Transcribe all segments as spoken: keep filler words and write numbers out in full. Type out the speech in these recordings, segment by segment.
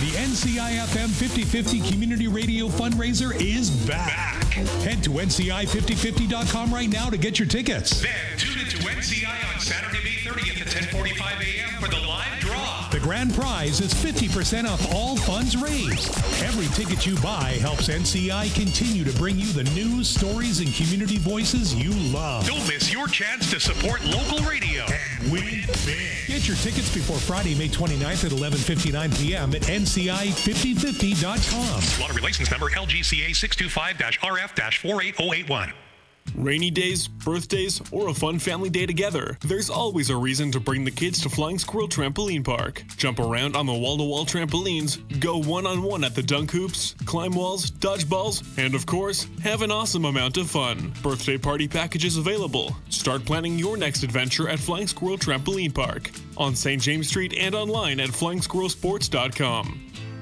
The N C I F M fifty fifty Community Radio Fundraiser is back. back. Head to N C I fifty fifty dot com right now to get your tickets. Then tune into N C I on Saturday, May thirtieth at ten forty-five a.m. for the live draw. The grand prize is fifty percent off all funds raised. Every ticket you buy helps N C I continue to bring you the news, stories, and community voices you love. Don't miss your chance to support local radio and win big. Get your tickets before Friday, May twenty-ninth at eleven fifty-nine p.m. at N C I fifty fifty dot com. Lottery license number L G C A six two five R F four eight zero eight one. Rainy days, birthdays, or a fun family day together, there's always a reason to bring the kids to Flying Squirrel Trampoline Park. Jump around on the wall-to-wall trampolines, go one-on-one at the dunk hoops, climb walls, dodge balls, and of course, have an awesome amount of fun. Birthday party packages available. Start planning your next adventure at Flying Squirrel Trampoline Park on Saint James Street and online at flying squirrel sports dot com.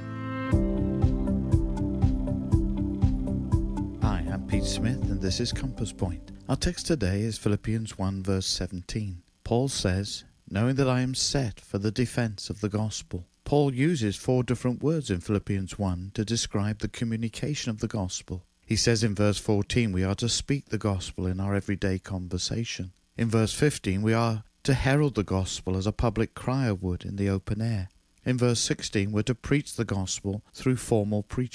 Hi, I'm Pete Smith, and this is Compass Point. Our text today is Philippians one, verse seventeen. Paul says, knowing that I am set for the defense of the gospel. Paul uses four different words in Philippians one to describe the communication of the gospel. He says in verse fourteen we are to speak the gospel in our everyday conversation. In verse fifteen we are to herald the gospel as a public crier would in the open air. In verse sixteen we're to preach the gospel through formal preaching.